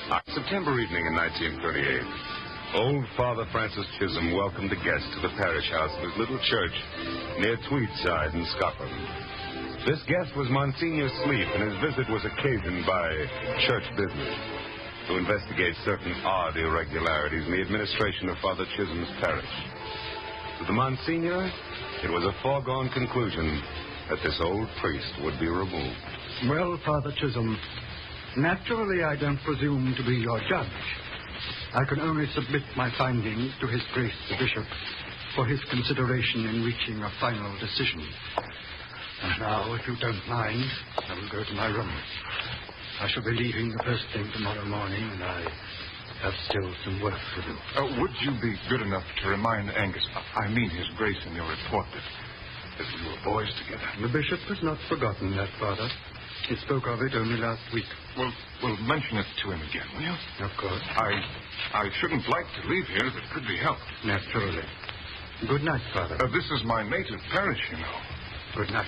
On September evening in 1938, old Father Francis Chisholm welcomed a guest to the parish house of his little church near Tweedside in Scotland. This guest was Monsignor Sleep, and his visit was occasioned by church business to investigate certain odd irregularities in the administration of Father Chisholm's parish. To the Monsignor, it was a foregone conclusion that this old priest would be removed. Well, Father Chisholm, naturally I don't presume to be your judge. I can only submit my findings to His Grace the Bishop for his consideration in reaching a final decision. And now, if you don't mind, I will go to my room. I shall be leaving the first thing tomorrow morning, and I have still some work to do. Would you be good enough to remind Angus, I mean His Grace, in your report that we were boys together? The Bishop has not forgotten that, Father. He spoke of it only last week. Well, mention it to him again, will you? Of course. I shouldn't like to leave here if it could be helped. Naturally. Good night, Father. This is my native parish, you know. Good night.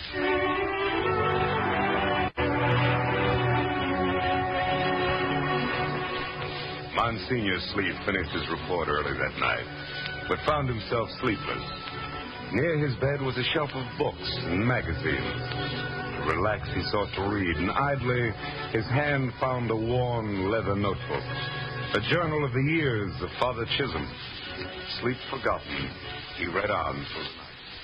Monsignor Sleep finished his report early that night, but found himself sleepless. Near his bed was a shelf of books and magazines. To relax, he sought to read, and idly his hand found a worn leather notebook, a journal of the years of Father Chisholm. Sleep forgotten, he read on through the night.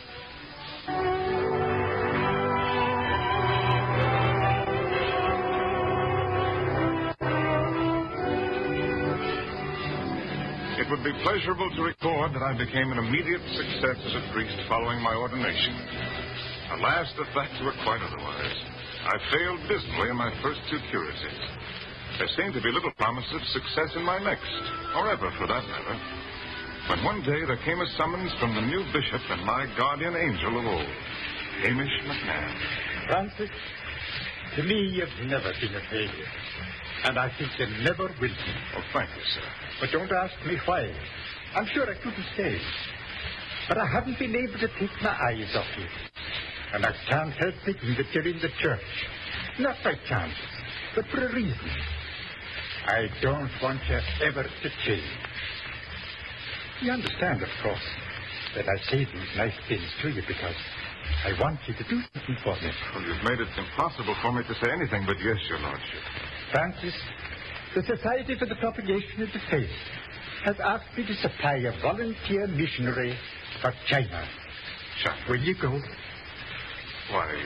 It would be pleasurable to record that I became an immediate success as a priest following my ordination. Alas, the facts were quite otherwise. I failed dismally in my first two curacies. There seemed to be little promise of success in my next, or ever for that matter. But one day there came a summons from the new bishop and my guardian angel of old, Hamish McMahon. Francis, to me you've never been a failure. And I think you never will be. Oh, thank you, sir. But don't ask me why. I'm sure I couldn't say. But I haven't been able to take my eyes off you. And I can't help thinking that you're in the church. Not by chance, but for a reason. I don't want you ever to change. You understand, of course, that I say these nice things to you because I want you to do something for me. Well, you've made it impossible for me to say anything but yes, your lordship. Francis, the Society for the Propagation of the Faith has asked me to supply a volunteer missionary for China. China? Will you go? Why,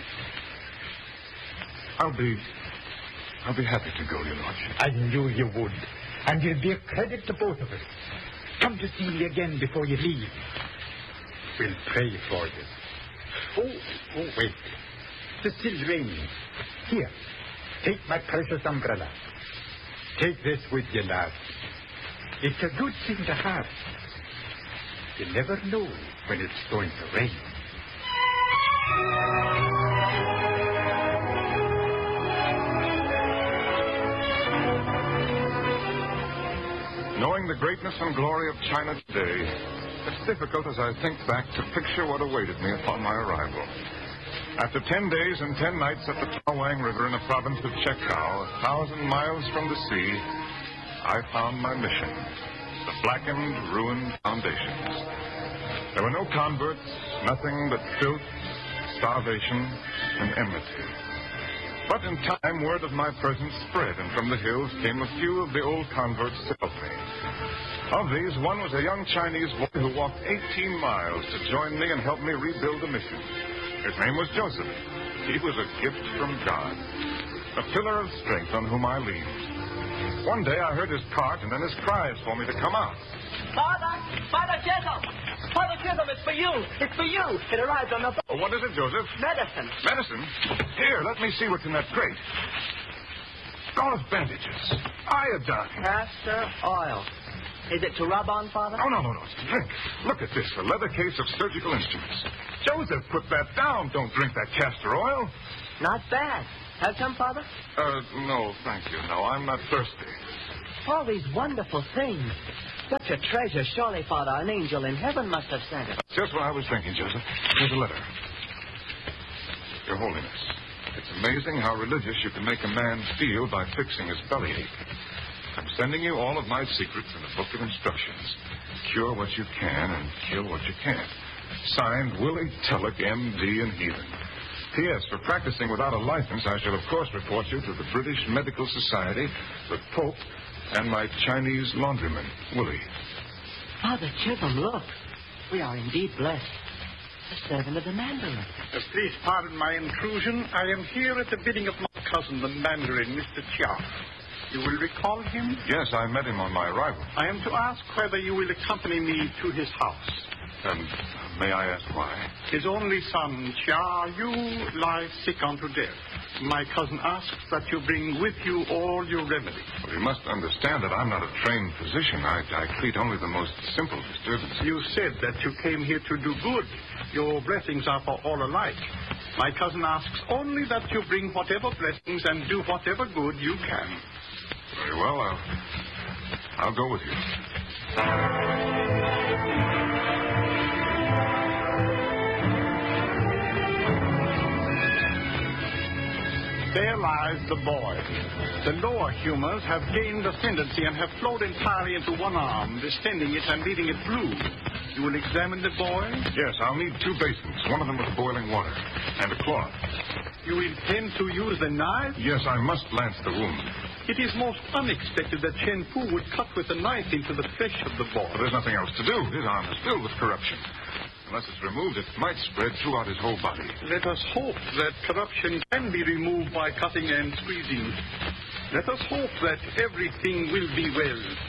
I'll be happy to go, your lordship. I knew you would. And you'll be a credit to both of us. Come to see me again before you leave. We'll pray for you. Oh, wait. It's still raining. Here, take my precious umbrella. Take this with you, lad. It's a good thing to have. You never know when it's going to rain. Knowing the greatness and glory of China today, it's difficult as I think back to picture what awaited me upon my arrival. After 10 days and 10 nights at the Tawang River in the province of Chekau, 1,000 miles from the sea, I found my mission, the blackened, ruined foundations. There were no converts, nothing but filth, starvation, and enmity. But in time, word of my presence spread, and from the hills came a few of the old converts to help me. Of these, one was a young Chinese boy who walked 18 miles to join me and help me rebuild the mission. His name was Joseph. He was a gift from God, a pillar of strength on whom I leaned. One day I heard his cart and then his cries for me to come out. Father Chisholm! Father Chisholm, it's for you! It's for you! It arrived on the boat. Oh, what is it, Joseph? Medicine. Medicine? Here, let me see what's in that crate. Gauze bandages. Iodine. Castor oil. Is it to rub on, Father? Oh, no. It's to drink. Look at this, a leather case of surgical instruments. Joseph, put that down. Don't drink that castor oil. Not bad. Have some, Father? No, thank you. No, I'm not thirsty. All these wonderful things. Such a treasure. Surely, Father, an angel in heaven must have sent it. Just what I was thinking, Joseph. Here's a letter. Your Holiness, it's amazing how religious you can make a man feel by fixing his bellyache. I'm sending you all of my secrets in a book of instructions. Cure what you can and kill what you can't. Signed, Willie Tulloch, M.D. and Heathen. P.S. For practicing without a license, I shall, of course, report you to the British Medical Society, the Pope, and my Chinese laundryman, Willie. Father Chisholm, look. We are indeed blessed. The servant of the Mandarin. Please pardon my intrusion. I am here at the bidding of my cousin, the Mandarin, Mr. Chia. You will recall him? Yes, I met him on my arrival. I am to ask whether you will accompany me to his house. May I ask why? His only son, Chia Yu, lies sick unto death. My cousin asks that you bring with you all your remedies. Well, you must understand that I'm not a trained physician. I treat only the most simple disturbances. You said that you came here to do good. Your blessings are for all alike. My cousin asks only that you bring whatever blessings and do whatever good you can. Very well, I'll go with you. There lies the boy. The lower humors have gained ascendancy and have flowed entirely into one arm, distending it and leaving it blue. You will examine the boy? Yes, I'll need 2 basins, one of them with boiling water, and a cloth. You intend to use the knife? Yes, I must lance the wound. It is most unexpected that Chen Fu would cut with a knife into the flesh of the boy. But there's nothing else to do. His arm is filled with corruption. Unless it's removed, it might spread throughout his whole body. Let us hope that corruption can be removed by cutting and squeezing. Let us hope that everything will be well.